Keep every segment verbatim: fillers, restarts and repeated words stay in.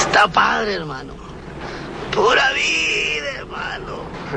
Está padre, hermano. Pura vida, hermano.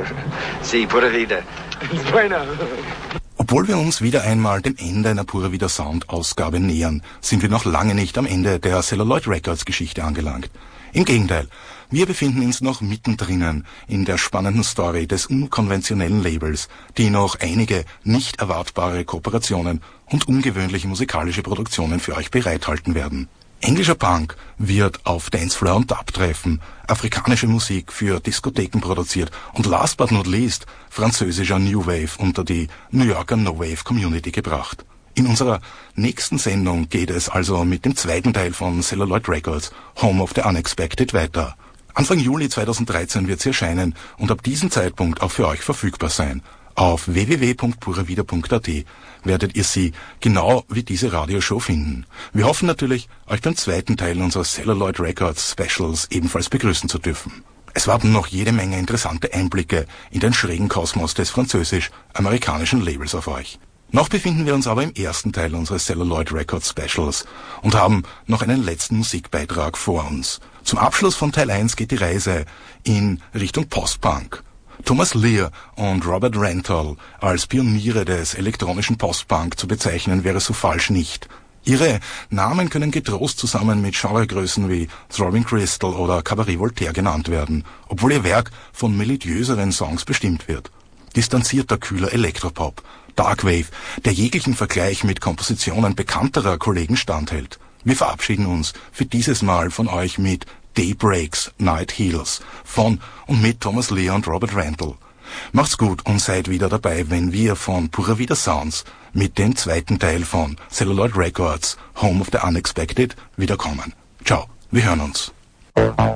Sí, pura vida. Bueno. Obwohl wir uns wieder einmal dem Ende einer Pura Vida Sound Ausgabe nähern, sind wir noch lange nicht am Ende der Celluloid Records Geschichte angelangt. Im Gegenteil, wir befinden uns noch mittendrin in der spannenden Story des unkonventionellen Labels, die noch einige nicht erwartbare Kooperationen und ungewöhnliche musikalische Produktionen für euch bereithalten werden. Englischer Punk wird auf Dancefloor und Dub treffen, afrikanische Musik für Diskotheken produziert und last but not least französischer New Wave unter die New Yorker No Wave Community gebracht. In unserer nächsten Sendung geht es also mit dem zweiten Teil von Celluloid Records, Home of the Unexpected, weiter. Anfang Juli zweitausenddreizehn wird sie erscheinen und ab diesem Zeitpunkt auch für euch verfügbar sein. Auf w w w punkt pura vida punkt a t werdet ihr sie genau wie diese Radioshow finden. Wir hoffen natürlich, euch beim zweiten Teil unserer Celluloid Records Specials ebenfalls begrüßen zu dürfen. Es warten noch jede Menge interessante Einblicke in den schrägen Kosmos des französisch-amerikanischen Labels auf euch. Noch befinden wir uns aber im ersten Teil unseres Celluloid Records Specials und haben noch einen letzten Musikbeitrag vor uns. Zum Abschluss von Teil eins geht die Reise in Richtung Postpunk. Thomas Lear und Robert Rental als Pioniere des elektronischen Postpunk zu bezeichnen, wäre so falsch nicht. Ihre Namen können getrost zusammen mit Genregrößen wie Throbbing Crystal oder Cabaret Voltaire genannt werden, obwohl ihr Werk von melodiöseren Songs bestimmt wird. Distanzierter, kühler Elektropop, Darkwave, der jeglichen Vergleich mit Kompositionen bekannterer Kollegen standhält. Wir verabschieden uns für dieses Mal von euch mit Day Breaks, Night Heals von und mit Thomas Lear und Robert Rental. Macht's gut und seid wieder dabei, wenn wir von Pura Vida Sounds mit dem zweiten Teil von Celluloid Records, Home of the Unexpected, wiederkommen. Ciao, wir hören uns.